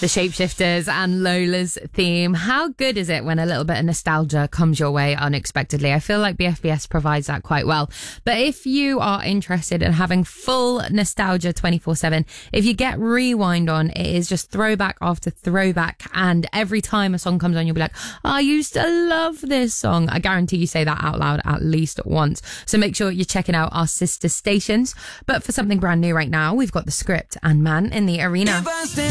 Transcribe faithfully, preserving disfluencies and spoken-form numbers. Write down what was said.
The Shapeshifters and Lola's theme. How good is it when a little bit of nostalgia comes your way unexpectedly? I feel like B F B S provides that quite well. But if you are interested in having full nostalgia twenty-four seven, if you get Rewind on, it is just throwback after throwback. And every time a song comes on, you'll be like, I used to love this song. I guarantee you say that out loud at least once. So make sure you're checking out our sister stations. But for something brand new right now, we've got The Script and Man in the Arena.